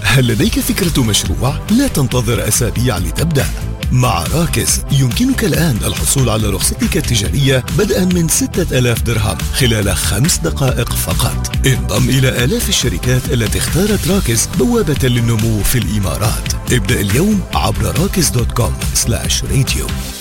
هل لديك فكرة مشروع؟ لا تنتظر أسابيع لتبدأ. مع راكز يمكنك الآن الحصول على رخصتك التجارية بدءا من 6000 درهم خلال 5 دقائق فقط. انضم إلى آلاف الشركات التي اختارت راكز بوابة للنمو في الإمارات. ابدأ اليوم عبر rakis.com/radio.